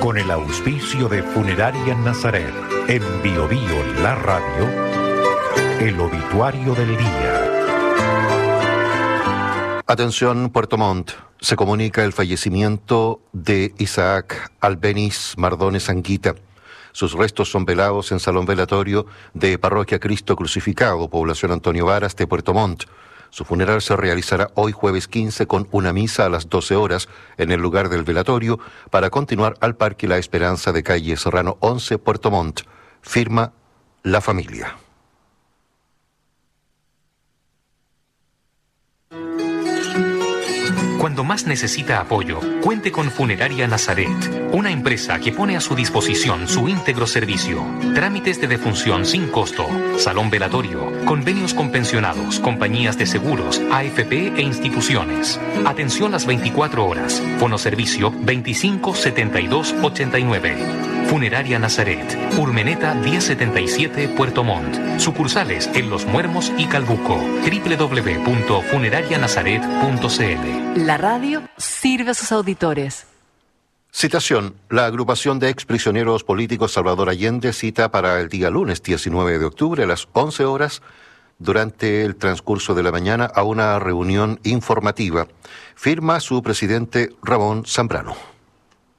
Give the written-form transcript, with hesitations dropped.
con el auspicio de Funeraria Nazaret, en Biobío La Radio, el obituario del día. Atención, Puerto Montt. Se comunica el fallecimiento de Isaac Albeniz Mardones Anguita. Sus restos son velados en Salón Velatorio de Parroquia Cristo Crucificado, población Antonio Varas de Puerto Montt. Su funeral se realizará hoy jueves 15 con una misa a las 12 horas en el lugar del velatorio para continuar al Parque La Esperanza de calle Serrano 11, Puerto Montt. Firma la familia. Cuando más necesita apoyo, cuente con Funeraria Nazaret, una empresa que pone a su disposición su íntegro servicio. Trámites de defunción sin costo, salón velatorio, convenios con pensionados, compañías de seguros, AFP e instituciones. Atención las 24 horas. Fonoservicio 25 72 89. Funeraria Nazaret, Urmeneta 1077, Puerto Montt. Sucursales en Los Muermos y Calbuco. www.funerarianazaret.cl. La radio sirve a sus auditores. Citación. La agrupación de exprisioneros políticos Salvador Allende cita para el día lunes 19 de octubre a las 11 horas durante el transcurso de la mañana a una reunión informativa. Firma su presidente Ramón Zambrano.